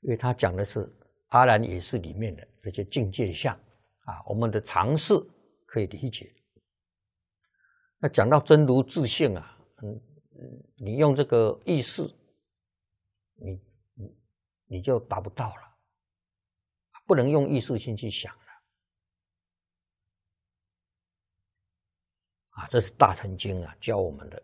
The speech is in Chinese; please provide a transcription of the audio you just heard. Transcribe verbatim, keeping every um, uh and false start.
因为他讲的是阿兰也是里面的这些境界相啊，我们的常识可以理解。那讲到真如自性啊，嗯，你用这个意识，你你你就达不到了，不能用意识心去想了啊，这是大乘经啊教我们的。